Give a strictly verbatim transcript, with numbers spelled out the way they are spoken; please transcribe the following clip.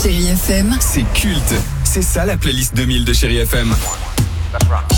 Chérie F M. C'est culte. C'est ça la playlist deux mille de Chérie F M. Let's rock.